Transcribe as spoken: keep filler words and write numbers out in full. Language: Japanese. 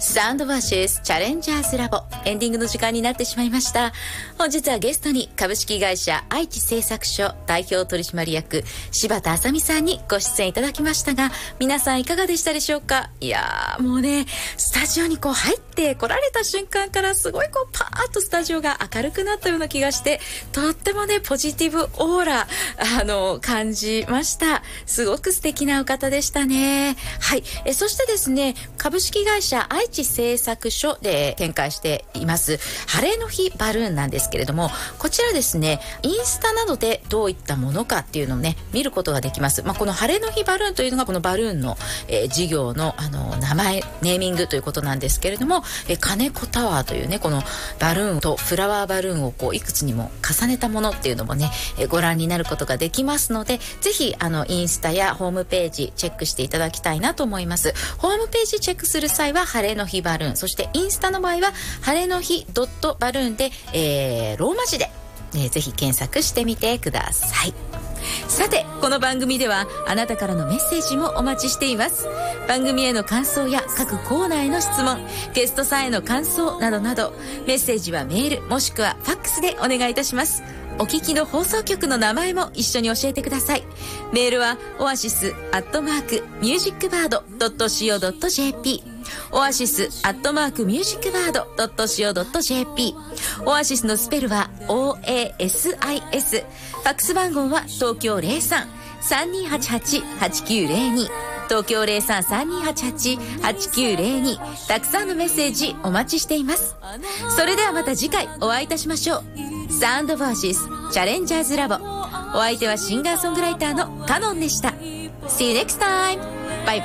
サウンドバーシスチャレンジャーズラボ、エンディングの時間になってしまいました。本日はゲストに株式会社愛知製作所代表取締役柴田あさみさんにご出演いただきましたが、皆さんいかがでしたでしょうか。いやーもうね、スタジオにこう入って来られた瞬間からすごいこうパーッとスタジオが明るくなったような気がして、とってもねポジティブオーラあの感じました。すごく素敵なお方でしたね。はい、えそしてですね、株式会社愛知製作所で展開しています晴れの日バルーンなんですけれども、こちらですね、インスタなどでどういったものかっていうのをね見ることができます。まあ、この晴れの日バルーンというのがこのバルーンの、えー、事業のあの名前ネーミングということなんですけれども、えー、金子タワーというねこのバルーンとフラワーバルーンをこういくつにも重ねたものっていうのもね、えー、ご覧になることができますので、ぜひあのインスタやホームページチェックしていただきたいなと思います。ホームページチェックする際は晴れの日バルーン、そしてインスタの場合は晴れの日ドットバルーンで、えー、ローマ字で、えー、ぜひ検索してみてください。さて、この番組ではあなたからのメッセージもお待ちしています。番組への感想や各コーナーへの質問、ゲストさんへの感想などなど、メッセージはメールもしくはファックスでお願いいたします。お聞きの放送局の名前も一緒に教えてください。メールはオアシスアットマークミュージックバードドットシーオードットジェーピー、オアシスアットマークミュージックバードドットシーオードットジェーピー、オアシスのスペルは オーエーエスアイエス、 ファックス番号は東京 ゼロさん さんにーはちはち はちきゅうゼロに、東京 ゼロさん さんにーはちはち はちきゅうゼロに、たくさんのメッセージお待ちしています。それではまた次回お会いいたしましょう。サウンドバーシスチャレンジャーズラボ、お相手はシンガーソングライターのカノンでした。 See you next time!